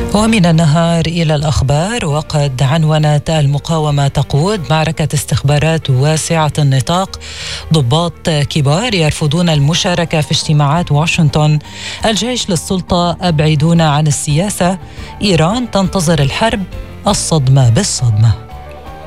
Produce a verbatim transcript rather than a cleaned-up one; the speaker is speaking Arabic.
ومن النهار إلى الأخبار. وقد عنونت المقاومة تقود معركة استخبارات واسعة النطاق. ضباط كبار يرفضون المشاركة في اجتماعات واشنطن. الجيش للسلطة أبعدون عن السياسة. إيران تنتظر الحرب، الصدمة بالصدمة.